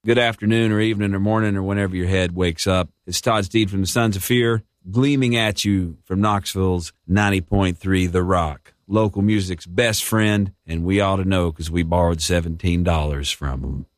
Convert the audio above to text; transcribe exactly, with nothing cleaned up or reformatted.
Good afternoon or evening or morning or whenever your head wakes up. It's Todd Steed from the Sons of Fear, gleaming at you from Knoxville's ninety point three The Rock, local music's best friend, and we ought to know because we borrowed seventeen dollars from them.